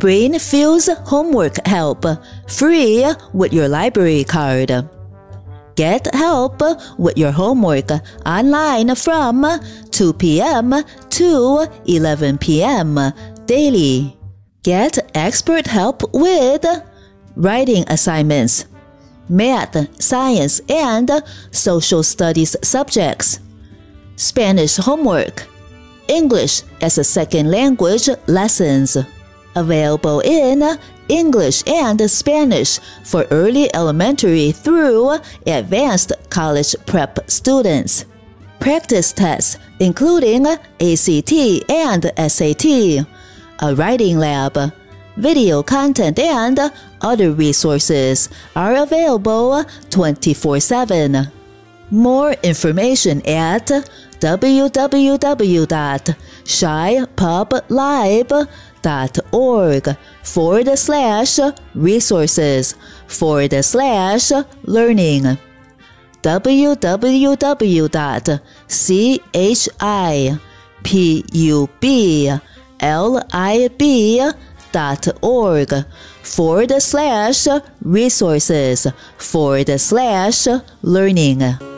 Brain Fuse Homework Help, free with your library card. Get help with your homework online from 2 p.m. to 11 p.m. daily. Get expert help with writing assignments, math, science, and social studies subjects, Spanish homework, English as a second language lessons. Available in English and Spanish for early elementary through advanced college prep students. Practice tests including ACT and SAT, a writing lab, video content, and other resources are available 24/7. More information at www.shypublilive.org/resources/learning. www.shypublilive.org/resources/learning.